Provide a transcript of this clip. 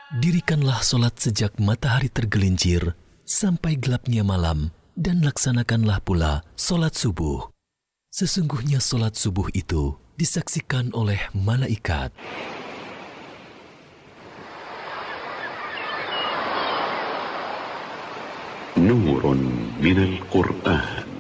Dirikanlah solat sejak matahari tergelincir sampai gelapnya malam, dan laksanakanlah pula solat subuh. Sesungguhnya solat subuh itu disaksikan oleh malaikat. نور من القرآن.